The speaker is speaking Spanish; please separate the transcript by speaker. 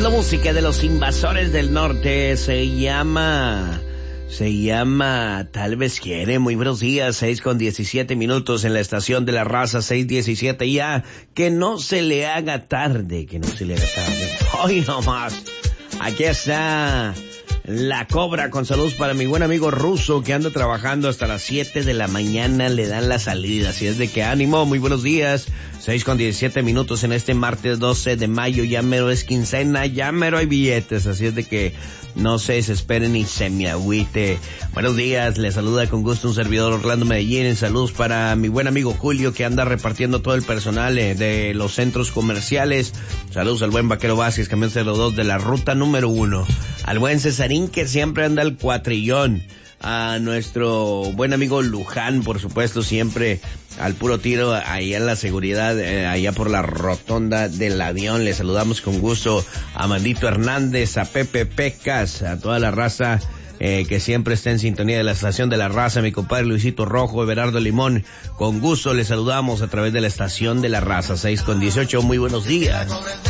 Speaker 1: Es la música de los Invasores del Norte. Se llama Tal vez quiere. Muy buenos días, 6:17 en la estación de la raza, 6:17 ya. Que no se le haga tarde, Hoy nomás. Aquí está La Cobra con saludos para mi buen amigo Ruso que anda trabajando hasta las 7 de la mañana, le dan la salida, así es de que ánimo, muy buenos días, 6:17 en este martes 12 de mayo, ya mero es quincena, ya mero hay billetes, así es de que no se desesperen ni se me agüite. Buenos días, les saluda con gusto un servidor Orlando Medellín, saludos para mi buen amigo Julio que anda repartiendo todo el personal de los centros comerciales, saludos al buen Vaquero Vázquez, camión 02 de la ruta número 1, al buen Cesarín que siempre anda al cuatrillón, a nuestro buen amigo Luján, por supuesto, siempre al puro tiro, ahí en la seguridad, allá por la rotonda del avión. Le saludamos con gusto a Mandito Hernández, a Pepe Pecas, a toda la raza que siempre está en sintonía de la estación de la raza, mi compadre Luisito Rojo, Everardo Limón, con gusto le saludamos a través de la estación de la raza, 6:18, muy buenos días.